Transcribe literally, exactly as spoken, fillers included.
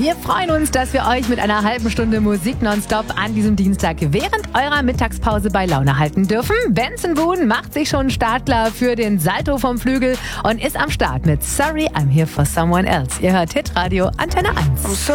Wir freuen uns, dass wir euch mit einer halben Stunde Musik nonstop an diesem Dienstag während eurer Mittagspause bei Laune halten dürfen. Benson Boone macht sich schon startklar für den Salto vom Flügel und ist am Start mit Sorry, I'm Here for Someone Else. Ihr hört Hitradio Antenne eins.